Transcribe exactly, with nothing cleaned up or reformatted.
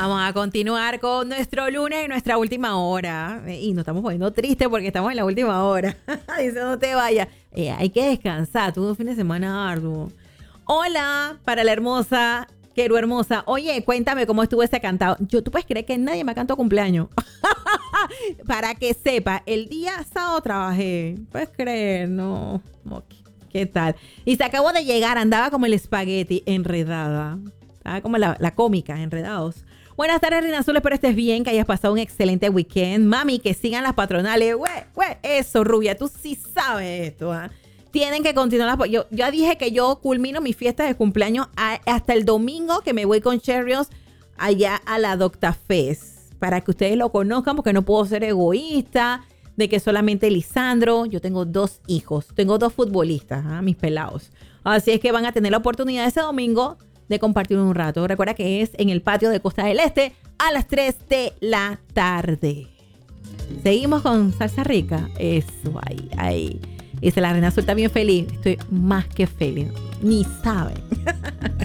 Vamos a continuar con nuestro lunes y nuestra última hora. Y nos estamos poniendo tristes porque estamos en la última hora. Dice, no te vayas. Eh, hay que descansar. Tuve un fin de semana arduo. Hola, para la hermosa, Quero hermosa. Oye, cuéntame cómo estuvo ese cantado. Yo, tú puedes creer que nadie me cantó cumpleaños. Para que sepa, el día sábado trabajé. Puedes creer, no. ¿Qué tal? Y se acabó de llegar, andaba como el espagueti, enredada. Estaba como la, la cómica, enredados. Buenas tardes, Reina Azul, espero estés bien, que hayas pasado un excelente weekend. Mami, que sigan las patronales. Güey, güey, eso, rubia, tú sí sabes esto, ¿ah? ¿eh? Tienen que continuar. Las, yo ya dije que yo culmino mi fiesta de cumpleaños a, hasta el domingo, que me voy con Cherrios allá a la Docta Fest. Para que ustedes lo conozcan, porque no puedo ser egoísta, de que solamente Lisandro. Yo tengo dos hijos, tengo dos futbolistas, ¿eh? Mis pelados. Así es que van a tener la oportunidad ese domingo de compartir un rato. Recuerda que es en el patio de Costa del Este a las tres de la tarde. Seguimos con Salsa Rica. Eso, ahí, ahí. Dice la Reina Azul, está bien feliz. Estoy más que feliz. Ni saben.